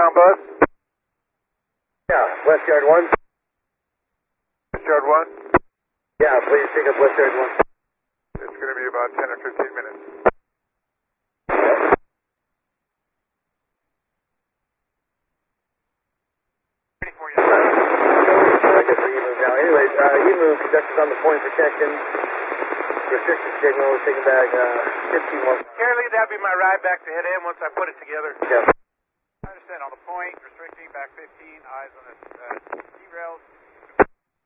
Eastbound bus? Yeah, West Yard 1. West Yard 1? Yeah, please pick up West Yard 1. It's going to be about 10 or 15 minutes. Ready for you. I guess we move now. Anyways, move conductors on the point protection. Restriction signal is taking back 15 more. Carly, that'll be my ride back to head in once I put it together. Yeah. I understand on the point, restricting back 15, eyes on the T-rails.